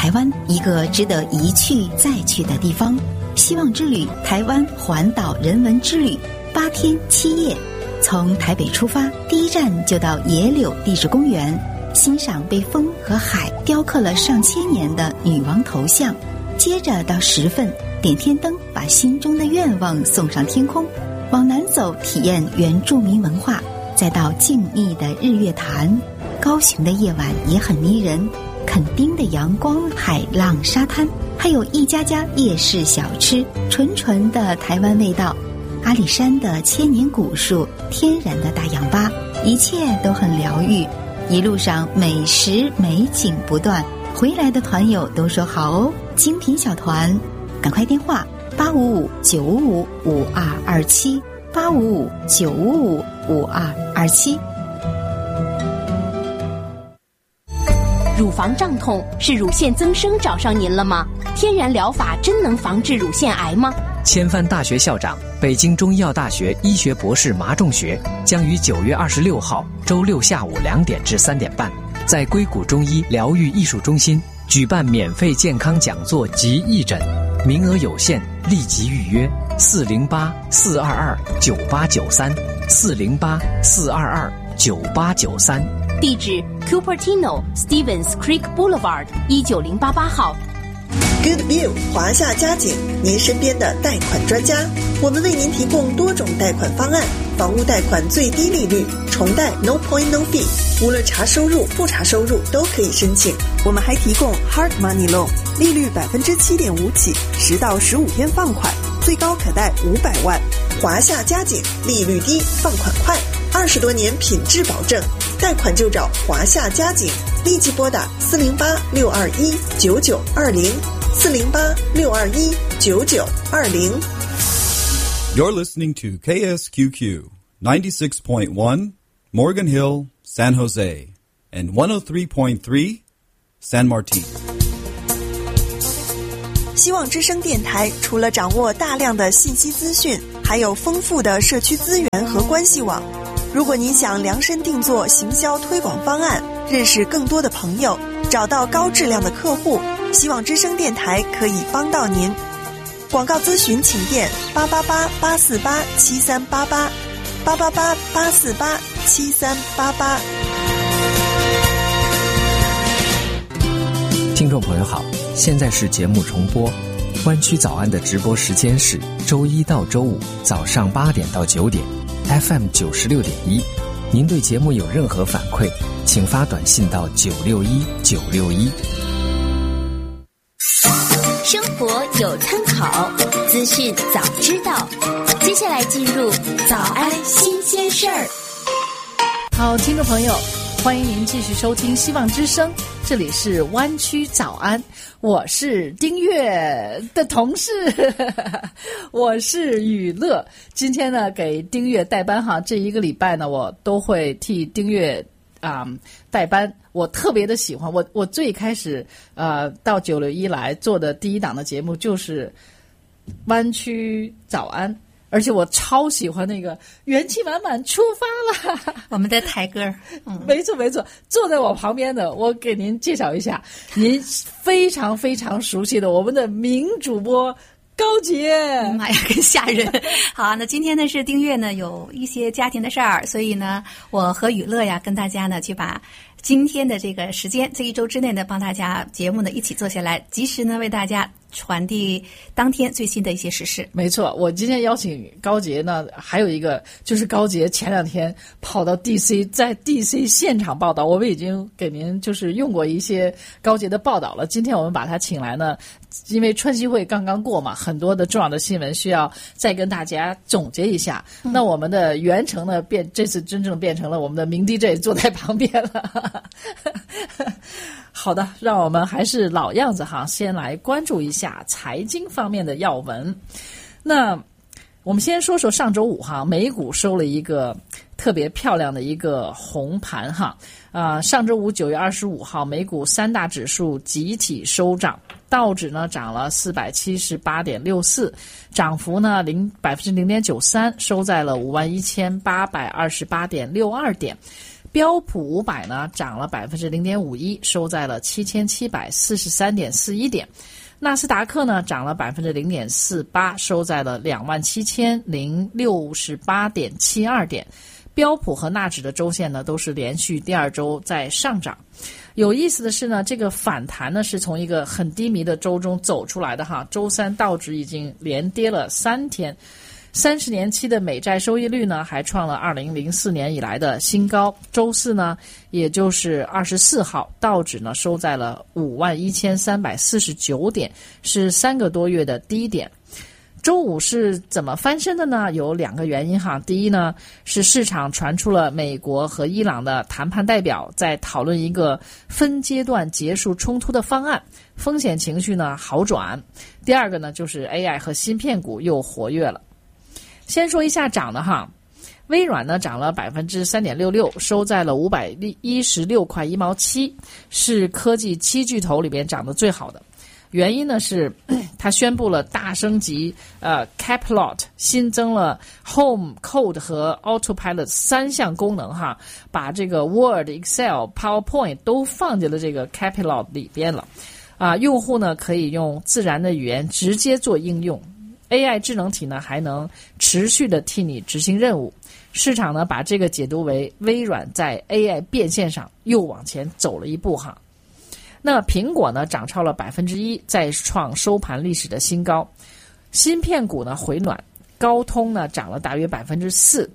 台湾一个值得一去再去的地方。希望之旅台湾环岛人文之旅8天7夜，从台北出发，第一站就到野柳地质公园，欣赏被风和海雕刻了上千年的女王头像，接着到10份点天灯，把心中的愿望送上天空，往南走体验原住民文化，再到静谧的日月潭。高雄的夜晚也很迷人，垦丁的阳光、海浪、沙滩，还有一家家夜市小吃，纯纯的台湾味道。阿里山的千年古树，天然的大氧吧，一切都很疗愈。一路上美食美景不断，回来的团友都说好哦，精品小团，赶快电话855-955-5227 855-955-5227。 乳房胀痛是乳腺增生找上您了吗？天然疗法真能防治乳腺癌吗？ 千帆大学校长、北京中医药大学医学博士麻仲学将于9月26号周6下午2点至3点半，在硅谷中医疗愈艺术中心举办免费健康讲座及义诊，名额有限，立即预约408-422-9893 408-422-9893。 地址 Cupertino Stevens Creek Boulevard 19088号。 Good View 华夏家景，您身边的贷款专家。我们为您提供多种贷款方案，房屋贷款最低利率，重贷 No Point No Fee， 无论查收入不查收入都可以申请。我们还提供 Hard Money Loan， 利率7.5%起，10到15天放款，最高可贷500万。华夏家景，利率低，放款快，20多年品质保证，贷款就找华夏家景，立即拨打408-621-9920 408-621-9920。 You're listening to KSQQ 96.1 Morgan Hill, San Jose, and 103.3 San Martin。 希望之声电台除了掌握大量的信息资讯，还有丰富的社区资源和关系网。如果您想量身定做行销推广方案，认识更多的朋友，找到高质量的客户，希望之声电台可以帮到您。广告咨询请电888-848-7388 888-848-7388。 听众朋友好，现在是节目重播。湾区早安的直播时间是周一到周五早上8点到9点 FM 96.1。您对节目有任何反馈，请发短信到961961。 生活有参考，资讯早知道。接下来进入早安新鲜事儿。 好，听众朋友，欢迎您继续收听希望之声，这里是湾区早安，我是丁月的同事我是雨乐。今天呢给丁月代班哈，这一个礼拜呢我都会替丁月代班。我特别的喜欢，我最开始到961来做的第一档的节目就是湾区早安，而且我超喜欢那个元气满满出发了， 我们的台歌。 没错没错，坐在我旁边的，我给您介绍一下您非常非常熟悉的我们的名主播高洁。 妈呀，更吓人。好，那今天呢是丁月呢有一些家庭的事儿，所以呢我和雨乐呀跟大家呢去把今天的这个时间，这一周之内呢帮大家节目呢一起做下来，及时呢为大家传递当天最新的一些时事。 没错，我今天邀请高洁呢，还有一个就是高洁前2天跑到 DC， 在 DC 现场报道，我们已经给您就是用过一些高洁的报道了。今天我们把他请来呢，因为春熙会刚刚过嘛，很多的重要的新闻需要再跟大家总结一下。那我们的袁成呢，这次真正变成了我们的名 DJ 坐在旁边了。好的，让我们还是老样子哈，先来关注一下财经方面的要闻。那我们先说说上周五哈，美股收了一个特别漂亮的一个红盘哈。上周五9月25号，美股3大指数集体收涨，道指呢涨了478.64，涨幅呢0.93%，收在了51828.62点。 标普500呢涨了 0.51%， 收在了 7743.41 点。纳斯达克呢涨了 0.48%， 收在了 27,068.72 点。标普和纳指的周线呢都是连续第二周在上涨。有意思的是呢，这个反弹呢是从一个很低迷的周中走出来的哈。周三道指已经连跌了3天，30年期的美债收益率呢还创了2004年以来的新高。周四呢，也就是24号，道指呢收在了51,349点，是3个多月的低点。周五是怎么翻身的呢？有2个原因哈。第一呢，是市场传出了美国和伊朗的谈判代表在讨论一个分阶段结束冲突的方案，风险情绪呢好转。第二个呢，就是 AI 和芯片股又活跃了。先说一下涨的哈，微软呢涨了 3.66%， 收在了516块1毛7，是科技7巨头里边涨得最好的。原因呢是它宣布了大升级Caplot， 新增了 Home Code 和 Autopilot 3项功能哈，把这个 Word、Excel、PowerPoint 都放进了这个 Caplot 里边了。用户呢可以用自然的语言直接做应用。AI 智能体呢还能持续的替你执行任务。市场呢把这个解读为微软在 AI 变现上又往前走了一步哈。那苹果呢涨超了 1%， 再创收盘历史的新高。芯片股呢回暖，高通呢涨了大约 4%，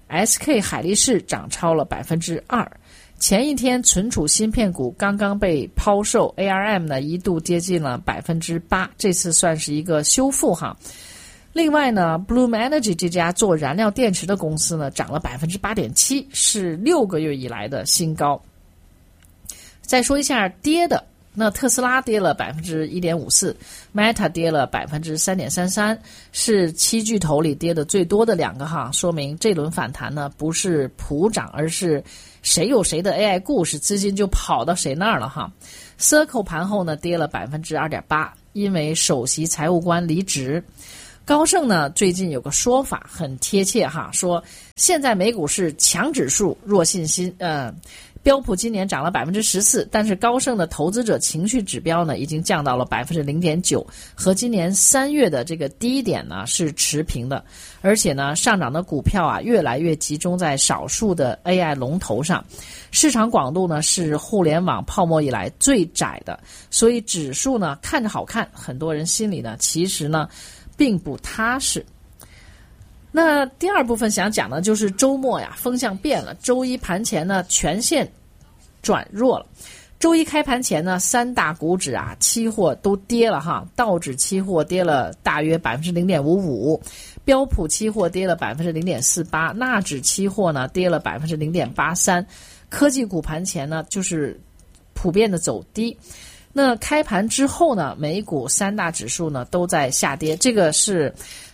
SK 海力士涨超了 2%。 前一天存储芯片股刚刚被抛售， ARM 呢一度跌进了 8%， 这次算是一个修复哈。另外呢 Bloom Energy 这家做燃料电池的公司呢涨了 8.7%， 是6个月以来的新高。再说一下跌的，那特斯拉跌了 1.54%， Meta 跌了 3.33%， 是7巨头里跌的最多的2个哈，说明这轮反弹呢不是普涨，而是谁有谁的 AI 故事，资金就跑到谁那儿了哈。Circle 盘后呢跌了 2.8%， 因为首席财务官离职。高盛呢最近有个说法很贴切哈，说现在美股是强指数弱信心，标普今年涨了 14%， 但是高盛的投资者情绪指标呢已经降到了 0.9%， 和今年3月的这个低点呢是持平的。而且呢上涨的股票越来越集中在少数的 AI 龙头上，市场广度呢是互联网泡沫以来最窄的，所以指数呢看着好看，很多人心里呢其实呢并不踏实。那第二部分想讲的就是周末风向变了，周一盘前呢全线转弱了。周一开盘前呢3大股指期货都跌了哈，道指期货跌了大约 0.55%， 标普期货跌了 0.48%， 纳指期货呢跌了 0.83%。 科技股盘前呢就是普遍的走低。那开盘之后呢，美股3大指数呢都在下跌，这个是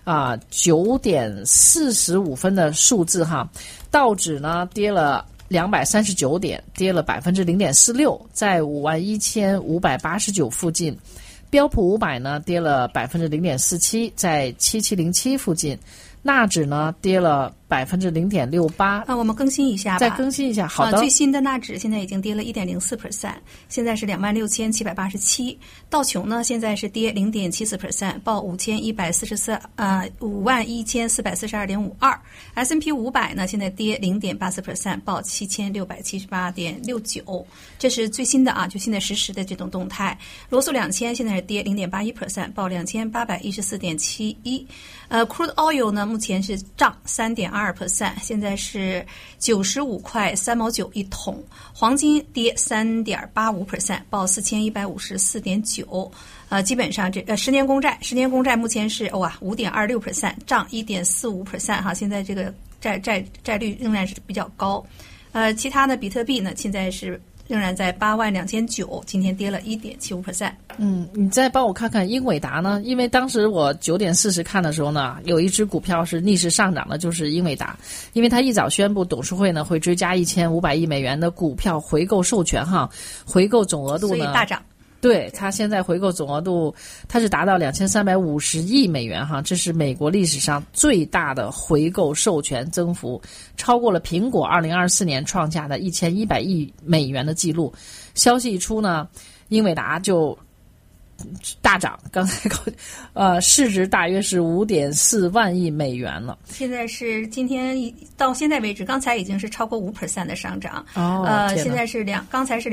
9点45分的数字哈。道指呢跌了239点，跌了 0.46%， 在51,589附近。标普500呢跌了 0.47%， 在7707附近。纳指呢跌了 0.68%。 我们更新一下吧。 再更新一下，好的。 最新的纳指现在已经跌了 1.04%， 现在是 26,787。道琼呢现在是跌 0.74%， 报51,442.52。S&P 500呢现在跌 0.84%， 报 7,678.69。这是最新的最新的实时的这种动态。罗素2000现在是跌 0.81%， 报 2,814.71。Crude oil 呢目前是涨 3.22%， 现在是95块3毛9一桶。黄金跌 3.85%， 报 4154.9。基本上这10年公债目前是5.26%， 涨 1.45% 哈，现在这个债率仍然是比较高。其他的比特币呢现在是仍然在82900，今天跌了 1.75%。 你再帮我看看英伟达呢？因为当时我9点40看的时候呢，有一只股票是逆势上涨的，就是英伟达。因为它一早宣布董事会呢会追加1500亿美元的股票回购授权哈，回购总额度呢， 所以大涨。 对，它现在回购总额度，它是达到2350亿美元哈，这是美国历史上最大的回购授权增幅，超过了苹果2024年创下的1100亿美元的记录。消息一出呢，英伟达就大涨，刚才市值大约是5.4万亿美元了。 现在是今天到现在为止，刚才已经是超过5% 的上涨。现在是刚才是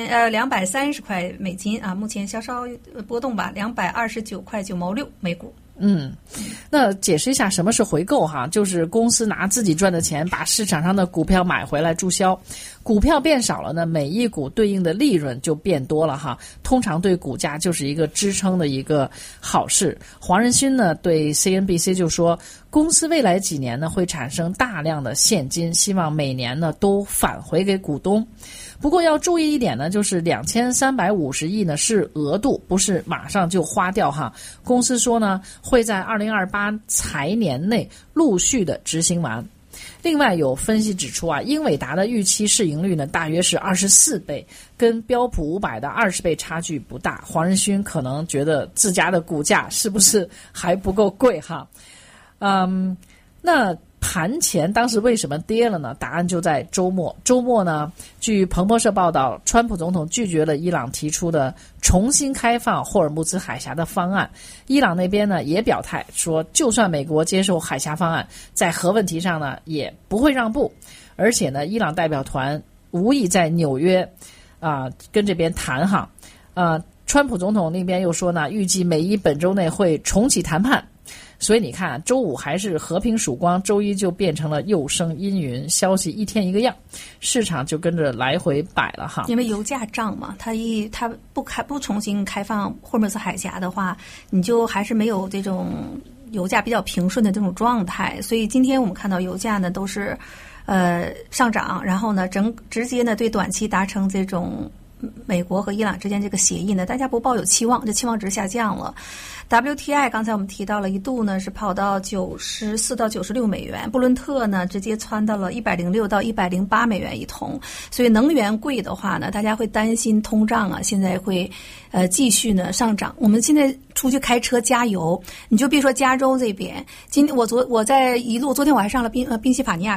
230块美金啊，目前稍稍波动吧，229块9毛6每股。 那解释一下什么是回购哈，就是公司拿自己赚的钱把市场上的股票买回来注销，股票变少了呢，每一股对应的利润就变多了哈，通常对股价就是一个支撑的一个好事。黄仁勋呢对 CNBC 就说，公司未来几年呢会产生大量的现金，希望每年呢都返回给股东。不过要注意一点呢，就是2350亿呢是额度，不是马上就花掉哈。公司说呢，会在2028财年内陆续的执行完。另外有分析指出啊，英伟达的预期市盈率呢大约是24倍，跟标普500的20倍差距不大。黄仁勋可能觉得自家的股价是不是还不够贵哈？那盘前当时为什么跌了呢？答案就在周末。周末呢，据彭博社报道，川普总统拒绝了伊朗提出的重新开放霍尔木兹海峡的方案。伊朗那边呢也表态说，就算美国接受海峡方案，在核问题上呢也不会让步。而且呢，伊朗代表团无意在纽约跟这边谈哈。川普总统那边又说呢，预计美伊本周内会重启谈判。所以你看，周五还是和平曙光，周一就变成了又生阴云，消息一天一个样，市场就跟着来回摆了哈。 因为油价涨嘛，它不重新开放霍尔木兹海峡的话，你就还是没有这种油价比较平顺的这种状态。所以今天我们看到油价呢都是上涨，然后呢直接呢对短期达成这种美国和伊朗之间这个协议呢，大家不抱有期望，这期望值下降了。WTI 刚才我们提到了，一度呢是跑到94到96美元，布伦特呢直接窜到了106到108美元一桶。所以能源贵的话呢，大家会担心通胀啊，现在会继续呢上涨。我们现在出去开车加油，你就别说加州这边，我在一路，昨天我还上了宾夕法尼亚